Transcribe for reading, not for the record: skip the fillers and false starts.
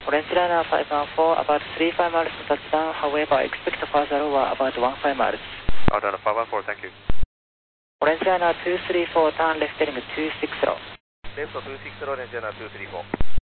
Orange liner 514, about 35 miles to touchdown, however, expect further over about 15 miles. Outrunner 514, thank you. Orange liner 234, turn left heading 260. Left 260, Orange liner 234.